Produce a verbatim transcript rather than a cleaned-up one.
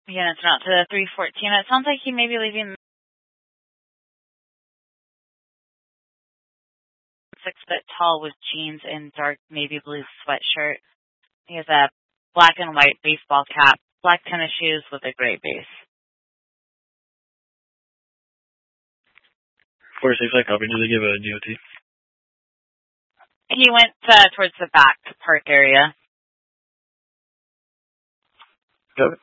Units are out to the three fourteen. It sounds like he may be leaving six foot tall with jeans and dark navy blue sweatshirt. He has a black and white baseball cap, black tennis shoes with a gray base. four six, I copy. Did they give a D O T? He went uh, towards the back park area. Got it.